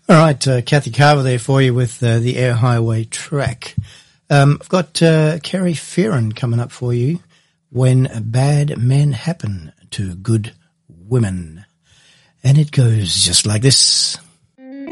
All right, Kathy Carver there for you with the Air Highway track. I've got Kerry Fearon coming up for you. When Bad Men Happen to Good Women. And it goes just like this.